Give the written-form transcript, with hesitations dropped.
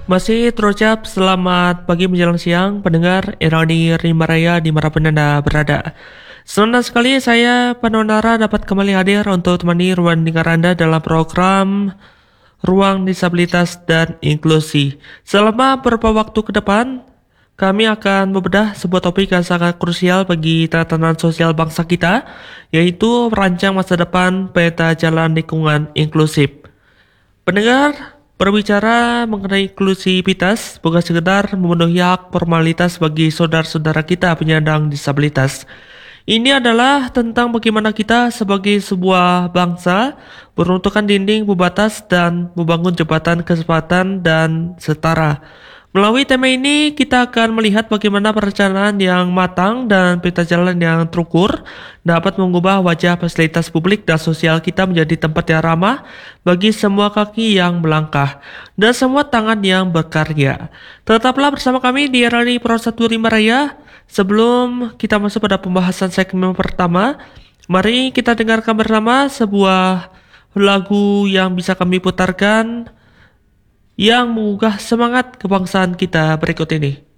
Masih terucap selamat pagi menjelang siang pendengar Irani Rimaraya di manapun Anda berada. Senang sekali saya Panonara dapat kembali hadir untuk temani ruang dengar Anda dalam program Ruang Disabilitas dan Inklusi. Selama beberapa waktu ke depan, kami akan membedah sebuah topik yang sangat krusial bagi tatanan sosial bangsa kita, yaitu merancang masa depan peta jalan lingkungan inklusif. Pendengar, berbicara mengenai inklusivitas bukan sekedar memenuhi hak formalitas bagi saudara-saudara kita penyandang disabilitas. Ini adalah tentang bagaimana kita sebagai sebuah bangsa meruntuhkan dinding pembatas dan membangun jembatan kesempatan dan setara. Melalui tema ini, kita akan melihat bagaimana perencanaan yang matang dan peta jalan yang terukur dapat mengubah wajah fasilitas publik dan sosial kita menjadi tempat yang ramah bagi semua kaki yang melangkah dan semua tangan yang berkarya. Tetaplah bersama kami di RRI Pro 1 Rimaraya. Sebelum kita masuk pada pembahasan segmen pertama, mari kita dengarkan bersama sebuah lagu yang bisa kami putarkan yang menggugah semangat kebangsaan kita berikut ini.